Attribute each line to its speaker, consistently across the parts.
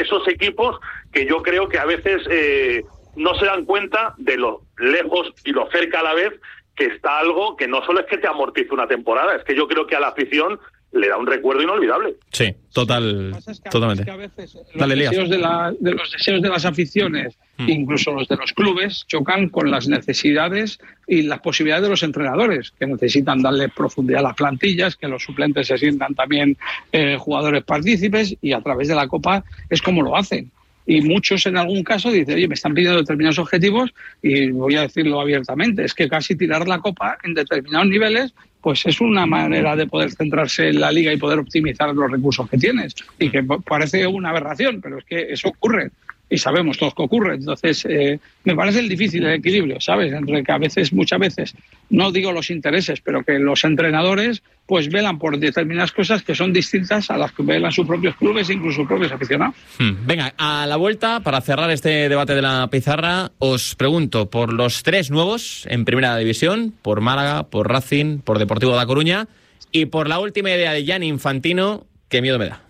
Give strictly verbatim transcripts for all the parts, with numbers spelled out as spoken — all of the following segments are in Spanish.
Speaker 1: esos equipos que yo creo que a veces eh, no se dan cuenta de lo lejos y lo cerca a la vez que está algo que no solo es que te amortice una temporada, es que yo creo que a la afición le da un recuerdo inolvidable.
Speaker 2: Sí, total,
Speaker 3: es que
Speaker 2: totalmente.
Speaker 3: Es que a veces los,
Speaker 2: Dale,
Speaker 3: deseos de, la, de los deseos de las aficiones, mm. incluso los de los clubes, chocan con las necesidades y las posibilidades de los entrenadores, que necesitan darle profundidad a las plantillas, que los suplentes se sientan también eh, jugadores partícipes, y a través de la Copa es como lo hacen. Y muchos en algún caso dicen, oye, me están pidiendo determinados objetivos, y voy a decirlo abiertamente, es que casi tirar la Copa en determinados niveles pues es una manera de poder centrarse en la liga y poder optimizar los recursos que tienes, y que parece una aberración, pero es que eso ocurre y sabemos todos que ocurre. Entonces eh, me parece el difícil el equilibrio, ¿sabes? Entre que a veces, muchas veces, no digo los intereses, pero que los entrenadores pues velan por determinadas cosas que son distintas a las que velan sus propios clubes e incluso sus propios aficionados.
Speaker 2: Hmm. Venga, a la vuelta, para cerrar este debate de la pizarra, os pregunto por los tres nuevos en Primera División, por Málaga, por Racing, por Deportivo da Coruña, y por la última idea de Gianni Infantino, que miedo me da.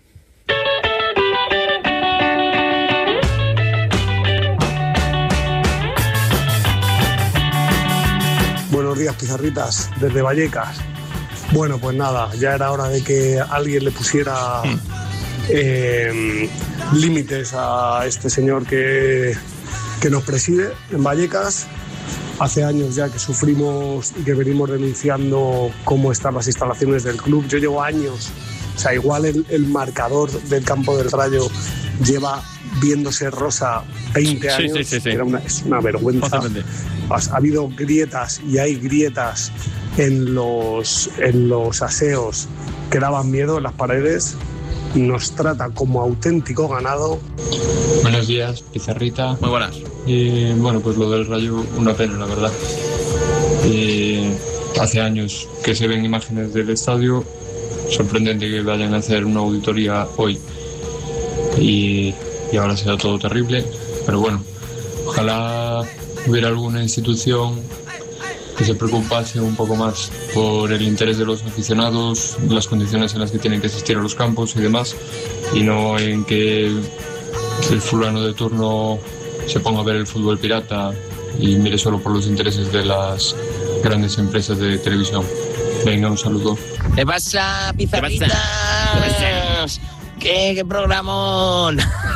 Speaker 4: Buenos días, pizarritas, desde Vallecas. Bueno, pues nada, ya era hora de que alguien le pusiera eh, límites a este señor que, que nos preside en Vallecas. Hace años ya que sufrimos y que venimos denunciando cómo están las instalaciones del club. Yo llevo años, o sea, igual el, el marcador del campo del Rayo lleva viéndose rosa veinte años,
Speaker 2: sí, sí, sí, sí.
Speaker 4: Era una, es una vergüenza. Ha habido grietas y hay grietas en los, en los aseos que daban miedo en las paredes. Nos trata como auténtico ganado.
Speaker 5: Buenos días, pizarrita.
Speaker 2: Muy buenas.
Speaker 5: Y bueno, pues lo del Rayo, una pena, la verdad. Y hace años que se ven imágenes del estadio, sorprendente que vayan a hacer una auditoría hoy y, y ahora será todo terrible, pero bueno, ojalá hubiera alguna institución que se preocupase un poco más por el interés de los aficionados, las condiciones en las que tienen que asistir a los campos y demás, y no en que el fulano de turno se ponga a ver el fútbol pirata y mire solo por los intereses de las grandes empresas de televisión. Venga, un saludo.
Speaker 6: ¿Qué pasa, pizarritas? ¿Qué pasa? ¿Qué, qué programón?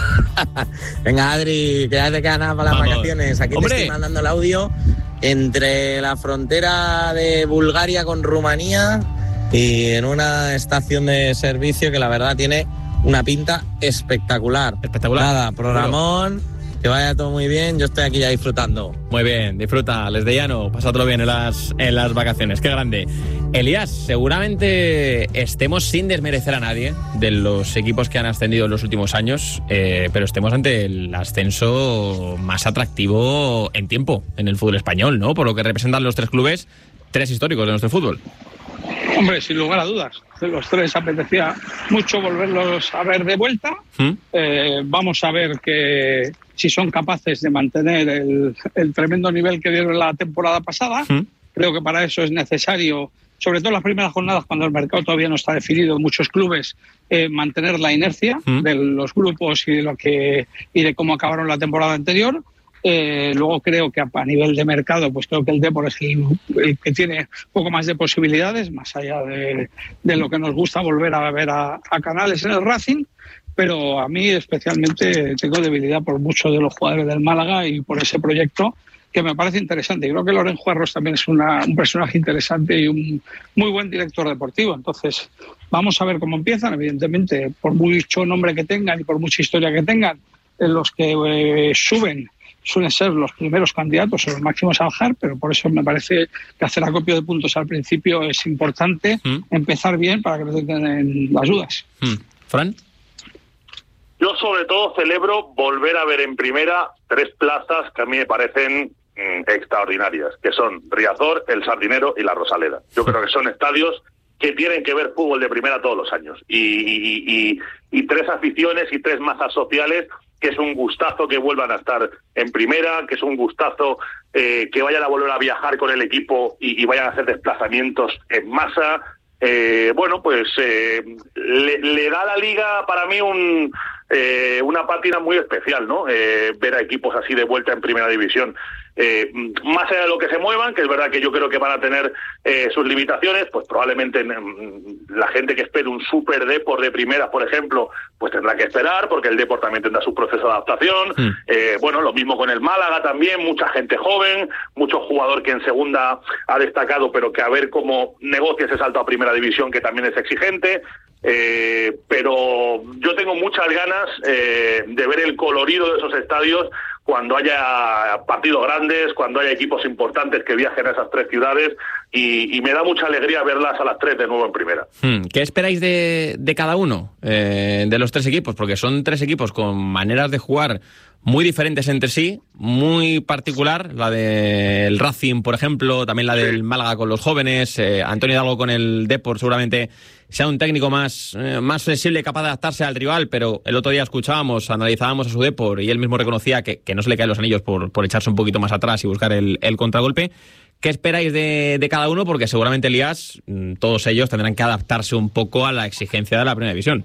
Speaker 6: Venga, Adri, que ya te queda nada para las Vamos. vacaciones. Aquí ¡Hombre! Te estoy mandando el audio entre la frontera de Bulgaria con Rumanía y en una estación de servicio que la verdad tiene una pinta espectacular.
Speaker 2: Espectacular.
Speaker 6: Nada, programón, que vaya todo muy bien, yo estoy aquí ya disfrutando.
Speaker 2: Muy bien, disfruta, Les de Llano, pásatelo bien en las, en las vacaciones, qué grande. Elías, seguramente estemos sin desmerecer a nadie de los equipos que han ascendido en los últimos años, eh, pero estemos ante el ascenso más atractivo en tiempo en el fútbol español, ¿no? Por lo que representan los tres clubes, tres históricos de nuestro fútbol.
Speaker 3: Hombre, sin lugar a dudas, los tres apetecía mucho volverlos a ver de vuelta. ¿Mm? Eh, vamos a ver que si son capaces de mantener el, el tremendo nivel que dieron la temporada pasada. ¿Mm? Creo que para eso es necesario, sobre todo en las primeras jornadas, cuando el mercado todavía no está definido en muchos clubes, eh, mantener la inercia ¿Mm? de los grupos y de lo que y de cómo acabaron la temporada anterior. Eh, luego creo que a, a nivel de mercado, pues creo que el Depor es el, el que tiene un poco más de posibilidades, más allá de, de lo que nos gusta volver a ver a, a Canales en el Racing, pero a mí especialmente tengo debilidad por muchos de los jugadores del Málaga y por ese proyecto que me parece interesante. Y creo que Loren Juarros también es una, un personaje interesante y un muy buen director deportivo. Entonces, vamos a ver cómo empiezan. Evidentemente, por mucho nombre que tengan y por mucha historia que tengan, en los que eh, suben suelen ser los primeros candidatos o los máximos a bajar, pero por eso me parece que hacer acopio de puntos al principio es importante, ¿Mm? empezar bien para que no te den las dudas.
Speaker 2: ¿Mm? ¿Fran?
Speaker 1: Yo sobre todo celebro volver a ver en primera tres plazas que a mí me parecen mmm, extraordinarias, que son Riazor, El Sardinero y La Rosaleda. Yo creo que son estadios que tienen que ver fútbol de primera todos los años. Y, y, y, y tres aficiones y tres masas sociales que es un gustazo que vuelvan a estar en primera, que es un gustazo eh, que vayan a volver a viajar con el equipo y, y vayan a hacer desplazamientos en masa. Eh, bueno, pues eh, le, le da a la Liga para mí un eh, una pátina muy especial, ¿no? Eh, ver a equipos así de vuelta en primera división. Eh, más allá de lo que se muevan, que es verdad que yo creo que van a tener eh, sus limitaciones, pues probablemente mm, la gente que espere un Super Depor de primera, por ejemplo, pues tendrá que esperar, porque el Depor también tendrá su proceso de adaptación. Mm. Eh, bueno, lo mismo con el Málaga también, mucha gente joven, mucho jugador que en segunda ha destacado, pero que a ver cómo negocia ese salto a primera división, que también es exigente. Eh, pero yo tengo muchas ganas eh, de ver el colorido de esos estadios cuando haya partidos grandes, cuando haya equipos importantes que viajen a esas tres ciudades, y, y me da mucha alegría verlas a las tres de nuevo en primera.
Speaker 2: ¿Qué esperáis de, de cada uno, eh, de los tres equipos? Porque son tres equipos con maneras de jugar muy diferentes entre sí, muy particular, la del Racing, por ejemplo, también la del Málaga con los jóvenes, eh, Antonio Hidalgo con el Depor seguramente sea un técnico más, eh, más flexible, capaz de adaptarse al rival, pero el otro día escuchábamos, analizábamos a su Depor y él mismo reconocía que, que no se le caen los anillos por, por echarse un poquito más atrás y buscar el, el contragolpe. ¿Qué esperáis de, de cada uno? Porque seguramente, Elías, todos ellos tendrán que adaptarse un poco a la exigencia de la primera división.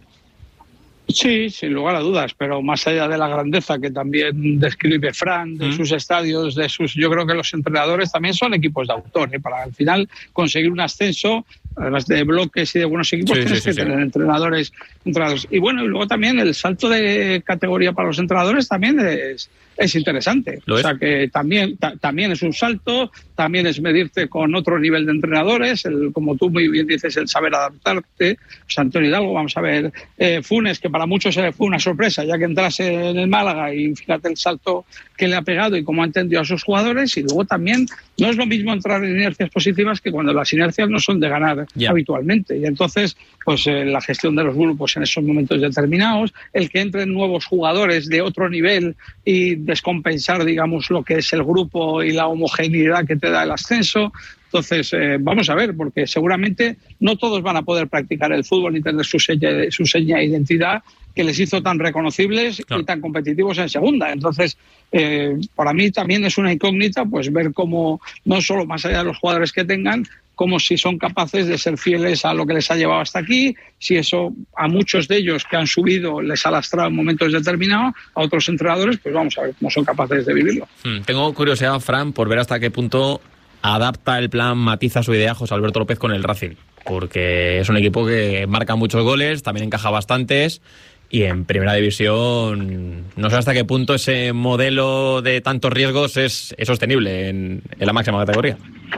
Speaker 3: Sí, sin lugar a dudas, pero más allá de la grandeza que también describe Fran, de mm. sus estadios, de sus, yo creo que los entrenadores también son equipos de autor, ¿eh? Para al final conseguir un ascenso, además de bloques y de buenos equipos, sí, tienes sí, que sí, tener sí. entrenadores, entrenadores. Y bueno, y luego también el salto de categoría para los entrenadores también es, es interesante. O sea que también, ta, también es un salto, también es medirte con otro nivel de entrenadores, el, como tú muy bien dices, el saber adaptarte. Pues Antonio Hidalgo, vamos a ver, eh, Funes, que para muchos fue una sorpresa, ya que entrase en el Málaga, y fíjate el salto que le ha pegado y cómo ha entendido a sus jugadores. Y luego también no es lo mismo entrar en inercias positivas que cuando las inercias no son de ganar yeah. habitualmente. Y entonces, pues eh, la gestión de los grupos en esos momentos determinados, el que entren nuevos jugadores de otro nivel y descompensar, digamos, lo que es el grupo y la homogeneidad que te da el ascenso. Entonces, eh, vamos a ver, porque seguramente no todos van a poder practicar el fútbol ni tener su seña, su seña de identidad que les hizo tan reconocibles claro. y tan competitivos en segunda. Entonces, eh, para mí también es una incógnita, pues ver cómo, no solo más allá de los jugadores que tengan, como si son capaces de ser fieles a lo que les ha llevado hasta aquí, si eso a muchos de ellos que han subido les ha lastrado en momentos determinados, a otros entrenadores, pues vamos a ver cómo son capaces de vivirlo.
Speaker 2: Hmm, tengo curiosidad, Fran, por ver hasta qué punto adapta el plan, matiza su idea José Alberto López con el Racing, porque es un equipo que marca muchos goles, también encaja bastantes, y en primera división no sé hasta qué punto ese modelo de tantos riesgos es, es sostenible en, en la máxima categoría.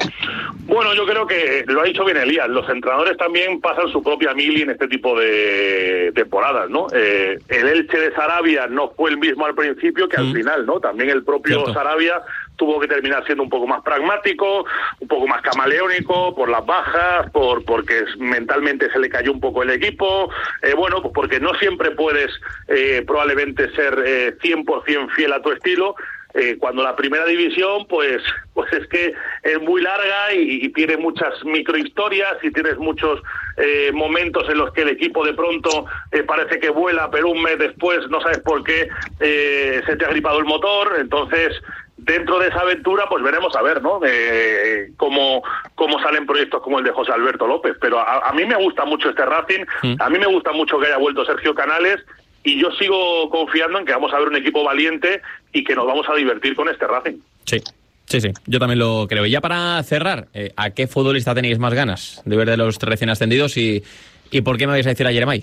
Speaker 1: Bueno, yo creo que lo ha dicho bien Elías, los entrenadores también pasan su propia mili en este tipo de temporadas, ¿no? Eh, el Elche de Sarabia no fue el mismo al principio que al mm. final, ¿no? También el propio Cierto. Sarabia tuvo que terminar siendo un poco más pragmático, un poco más camaleónico, por las bajas, por porque mentalmente se le cayó un poco el equipo, eh, bueno, pues porque no siempre puedes eh, probablemente ser eh, cien por ciento fiel a tu estilo. Eh, cuando la primera división, pues pues es que es muy larga y, y tiene muchas microhistorias y tienes muchos eh, momentos en los que el equipo de pronto eh, parece que vuela, pero un mes después no sabes por qué eh, se te ha gripado el motor. Entonces, dentro de esa aventura, pues veremos a ver, ¿no? Eh, cómo, cómo salen proyectos como el de José Alberto López. Pero a, a mí me gusta mucho este Racing, mm. a mí me gusta mucho que haya vuelto Sergio Canales, y yo sigo confiando en que vamos a ver un equipo valiente y que nos vamos a divertir con este Racing.
Speaker 2: Sí, sí, sí, yo también lo creo. Y ya para cerrar, eh, ¿a qué futbolista tenéis más ganas de ver de los recién ascendidos y, y por qué me vais a decir a Jeremai?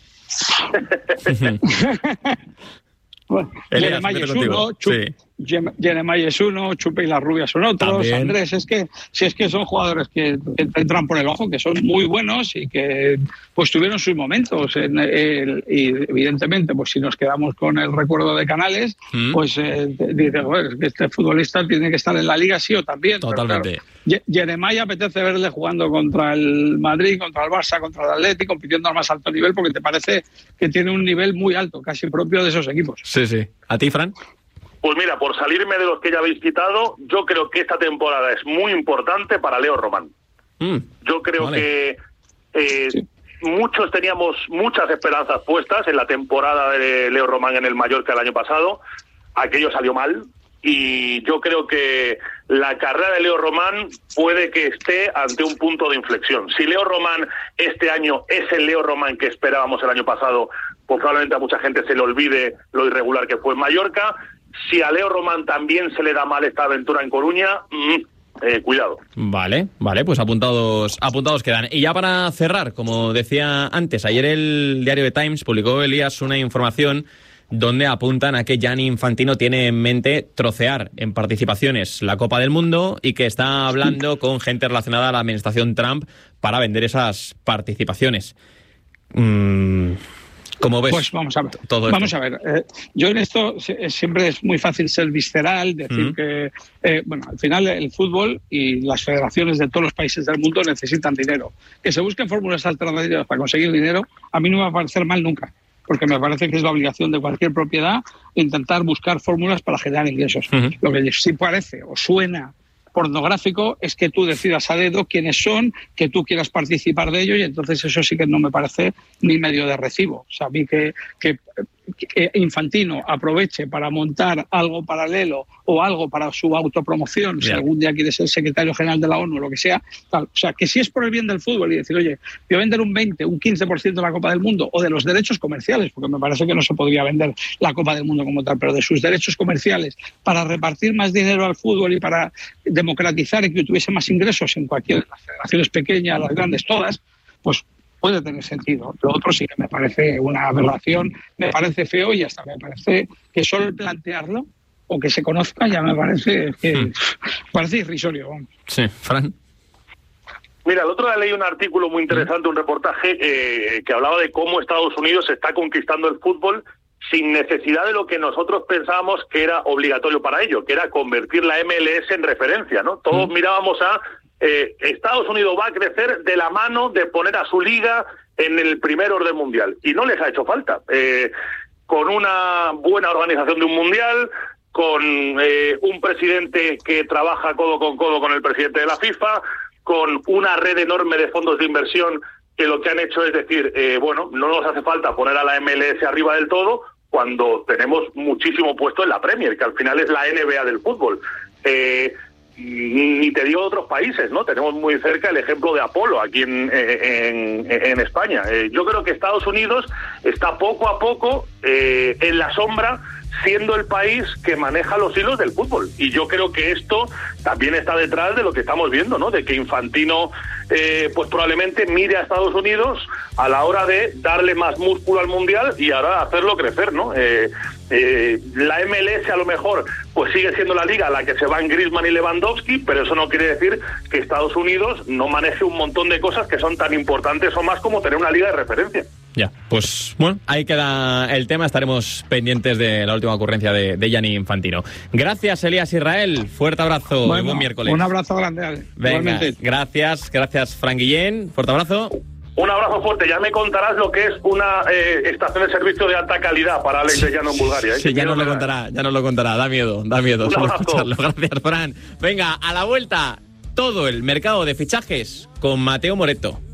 Speaker 3: Bueno, Jeremai es uno, Chup, sí. Jeremai es uno, Chupe y las rubias son otros. También. Andrés, es que si es que son jugadores que, que entran por el ojo, que son muy buenos y que pues tuvieron sus momentos en el, y evidentemente pues si nos quedamos con el recuerdo de Canales, mm. pues eh, dices, bueno, este futbolista tiene que estar en la liga sí o también.
Speaker 2: Totalmente.
Speaker 3: Claro, Jeremai apetece verle jugando contra el Madrid, contra el Barça, contra el Atlético, compitiendo al más alto nivel, porque te parece que tiene un nivel muy alto, casi propio de esos equipos.
Speaker 2: Sí, sí. ¿A ti, Fran?
Speaker 1: Pues mira, por salirme de los que ya habéis citado, yo creo que esta temporada es muy importante para Leo Román. Mm, yo creo vale. que eh, sí. muchos teníamos muchas esperanzas puestas en la temporada de Leo Román en el Mallorca el año pasado. Aquello salió mal y yo creo que la carrera de Leo Román puede que esté ante un punto de inflexión. Si Leo Román este año es el Leo Román que esperábamos el año pasado, pues probablemente a mucha gente se le olvide lo irregular que fue en Mallorca. Si a Leo Román también se le da mal esta aventura en Coruña, mmm, eh, cuidado.
Speaker 2: Vale, vale, pues apuntados, apuntados quedan. Y ya para cerrar, como decía antes, ayer el diario The Times publicó, Elías, una información donde apuntan a que Gianni Infantino tiene en mente trocear en participaciones la Copa del Mundo y que está hablando con gente relacionada a la administración Trump para vender esas participaciones. Mm, ¿Cómo ves?
Speaker 3: Pues vamos a ver.
Speaker 2: Todo esto?
Speaker 3: Vamos a ver. Eh, yo en esto siempre es muy fácil ser visceral, decir mm. que, eh, bueno, al final el fútbol y las federaciones de todos los países del mundo necesitan dinero. Que se busquen fórmulas alternativas para conseguir dinero, a mí no me va a parecer mal nunca, porque me parece que es la obligación de cualquier propiedad intentar buscar fórmulas para generar ingresos. Uh-huh. Lo que sí parece o suena pornográfico es que tú decidas a dedo quiénes son, que tú quieras participar de ellos, y entonces eso sí que no me parece ni medio de recibo. O sea, a mí que, que, que Infantino aproveche para montar algo paralelo o algo para su autopromoción, yeah. si algún día quiere ser secretario general de la ONU o lo que sea, tal. O sea, que si es por el bien del fútbol y decir, oye, voy a vender un veinte, un quince por ciento de la Copa del Mundo o de los derechos comerciales, porque me parece que no se podría vender la Copa del Mundo como tal, pero de sus derechos comerciales para repartir más dinero al fútbol y para democratizar y que tuviese más ingresos en cualquiera de las federaciones pequeñas, las grandes, todas, pues puede tener sentido. Lo otro sí que me parece una aberración, me parece feo y hasta me parece que solo el plantearlo o que se conozca ya me parece que hmm. parece irrisorio.
Speaker 2: Sí, Fran.
Speaker 1: Mira, el otro día leí un artículo muy interesante, un reportaje eh, que hablaba de cómo Estados Unidos está conquistando el fútbol sin necesidad de lo que nosotros pensábamos que era obligatorio para ello, que era convertir la M L S en referencia, ¿no? Todos mm. mirábamos a eh, Estados Unidos va a crecer de la mano de poner a su liga en el primer orden mundial, y no les ha hecho falta. Eh, con una buena organización de un mundial, con eh, un presidente que trabaja codo con codo con el presidente de la FIFA, con una red enorme de fondos de inversión que lo que han hecho es decir, eh, bueno, no nos hace falta poner a la M L S arriba del todo cuando tenemos muchísimo puesto en la Premier, que al final es la N B A del fútbol. Eh, ni te digo de otros países, ¿no? Tenemos muy cerca el ejemplo de Apolo aquí en, en, en España. Eh, yo creo que Estados Unidos está poco a poco eh, en la sombra, siendo el país que maneja los hilos del fútbol. Y yo creo que esto también está detrás de lo que estamos viendo, ¿no? De que Infantino, eh, pues probablemente mire a Estados Unidos a la hora de darle más músculo al Mundial y ahora hacerlo crecer, ¿no? Eh, eh, la M L S a lo mejor pues sigue siendo la liga a la que se van Griezmann y Lewandowski, pero eso no quiere decir que Estados Unidos no maneje un montón de cosas que son tan importantes o más como tener una liga de referencia.
Speaker 2: Ya, pues bueno, ahí queda el tema. Estaremos pendientes de la última ocurrencia de, de Gianni Infantino. Gracias, Elías Israel. Fuerte abrazo.
Speaker 3: Bueno,
Speaker 2: y buen miércoles.
Speaker 3: Un abrazo grande.
Speaker 2: Venga,
Speaker 3: igualmente.
Speaker 2: Gracias, gracias, Fran Guillén. Fuerte abrazo.
Speaker 1: Un abrazo fuerte. Ya me contarás lo que es una eh, estación de servicio de alta calidad para Alex de Llano en Bulgaria. ¿eh?
Speaker 2: Sí, ya nos lo contará, ya nos lo contará. Da miedo, da miedo.
Speaker 1: Un
Speaker 2: solo
Speaker 1: abrazo.
Speaker 2: escucharlo. Gracias, Fran. Venga, a la vuelta, todo el mercado de fichajes con Mateo Moreto.